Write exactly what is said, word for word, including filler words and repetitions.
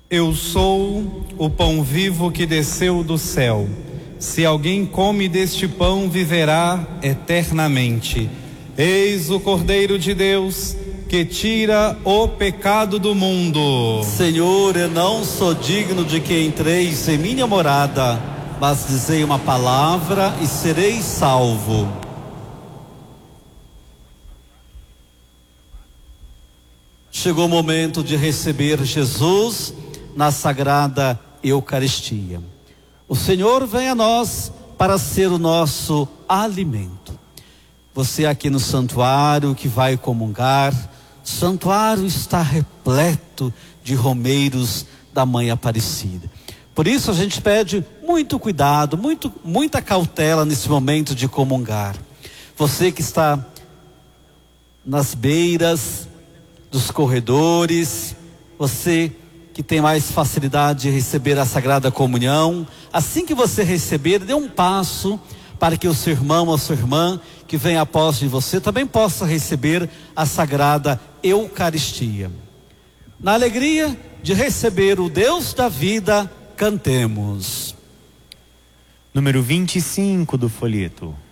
Eu sou o pão vivo que desceu do céu. Se alguém come deste pão, viverá eternamente. Eis o Cordeiro de Deus, que tira o pecado do mundo. Senhor, eu não sou digno de que entreis em minha morada, mas dizei uma palavra e serei salvo. Chegou o momento de receber Jesus na Sagrada Eucaristia. O Senhor vem a nós para ser o nosso alimento. Você aqui no santuário que vai comungar, o santuário está repleto de romeiros da Mãe Aparecida. Por isso a gente pede muito cuidado, muito, muita cautela nesse momento de comungar. Você que está nas beiras dos corredores, você que tem mais facilidade de receber a Sagrada Comunhão, assim que você receber, dê um passo para que o seu irmão ou a sua irmã que vem após de você também possa receber a Sagrada Eucaristia. Na alegria de receber o Deus da vida, cantemos. Número vinte e cinco do folheto.